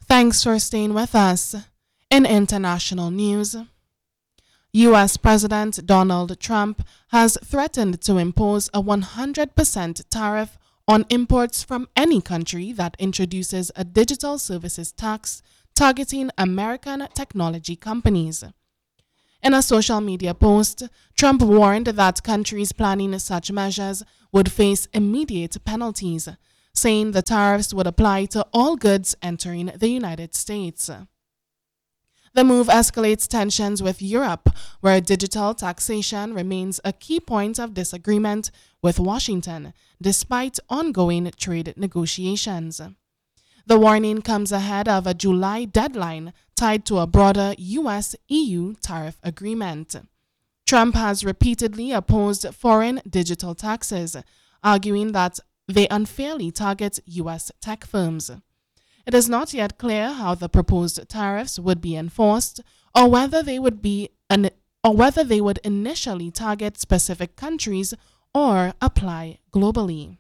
Thanks for staying with us. In international news, U.S. President Donald Trump has threatened to impose a 100% tariff on imports from any country that introduces a digital services tax targeting American technology companies. In a social media post, Trump warned that countries planning such measures would face immediate penalties, saying the tariffs would apply to all goods entering the United States. The move escalates tensions with Europe, where digital taxation remains a key point of disagreement with Washington, despite ongoing trade negotiations. The warning comes ahead of a July deadline tied to a broader US-EU tariff agreement. Trump has repeatedly opposed foreign digital taxes, arguing that they unfairly target US tech firms. It is not yet clear how the proposed tariffs would be enforced or whether they would initially target specific countries or apply globally.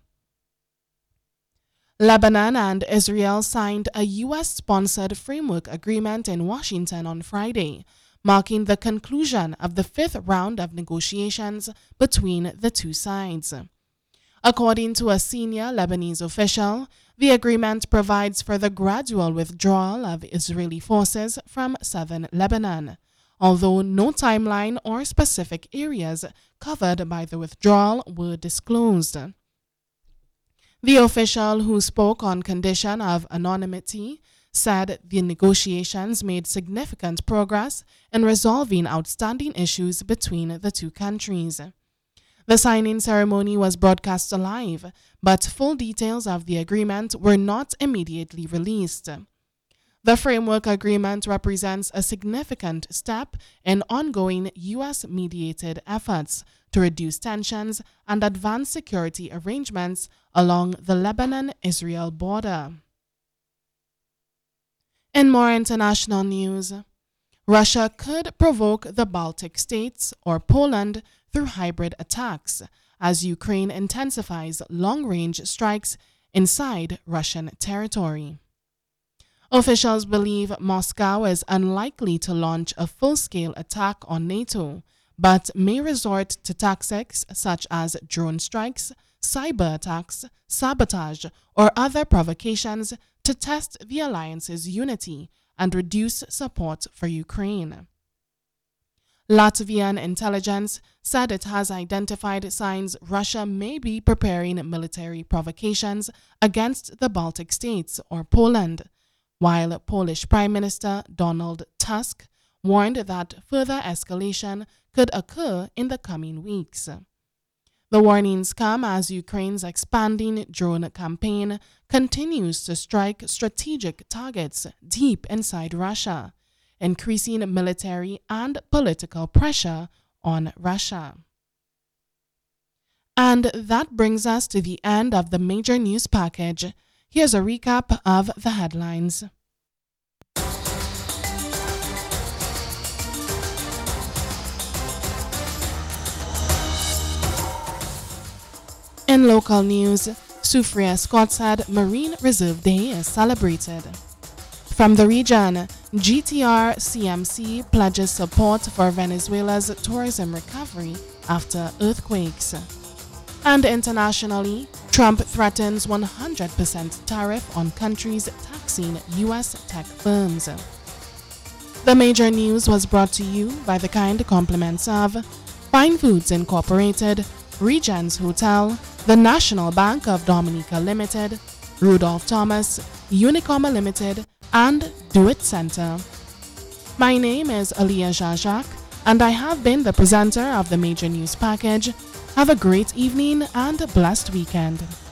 Lebanon and Israel signed a US-sponsored framework agreement in Washington on Friday, marking the conclusion of the fifth round of negotiations between the two sides. According to a senior Lebanese official, the agreement provides for the gradual withdrawal of Israeli forces from southern Lebanon, although no timeline or specific areas covered by the withdrawal were disclosed. The official, who spoke on condition of anonymity, said the negotiations made significant progress in resolving outstanding issues between the two countries. The signing ceremony was broadcast live, but full details of the agreement were not immediately released. The framework agreement represents a significant step in ongoing U.S.-mediated efforts to reduce tensions and advance security arrangements along the Lebanon-Israel border. In more international news, Russia could provoke the Baltic states or Poland through hybrid attacks as Ukraine intensifies long-range strikes inside Russian territory. Officials believe Moscow is unlikely to launch a full-scale attack on NATO, but may resort to tactics such as drone strikes, cyber attacks, sabotage, or other provocations to test the alliance's unity and reduce support for Ukraine. Latvian intelligence said it has identified signs Russia may be preparing military provocations against the Baltic states or Poland, while Polish Prime Minister Donald Tusk warned that further escalation could occur in the coming weeks. The warnings come as Ukraine's expanding drone campaign continues to strike strategic targets deep inside Russia, increasing military and political pressure on Russia. And that brings us to the end of the major news package. Here's a recap of the headlines. In local news, Soufriere Scottshead Marine Reserve Day is celebrated. From the region, GTR CMC pledges support for Venezuela's tourism recovery after earthquakes. And internationally, Trump threatens 100% tariff on countries taxing U.S. tech firms. The major news was brought to you by the kind compliments of Fine Foods Incorporated, Regents Hotel, the National Bank of Dominica Limited, Rudolph Thomas, Unicoma Limited, and Do It Center. My name is Aliyah Jajak, and I have been the presenter of the major news package. Have a great evening and a blessed weekend.